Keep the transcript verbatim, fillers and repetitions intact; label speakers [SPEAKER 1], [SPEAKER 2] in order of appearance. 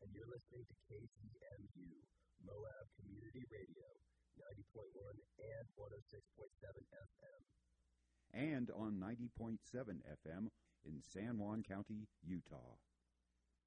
[SPEAKER 1] and you're listening to K Z M U, Moab Community Radio, ninety point one and one oh six point seven F M.
[SPEAKER 2] And on ninety point seven F M in San Juan County, Utah.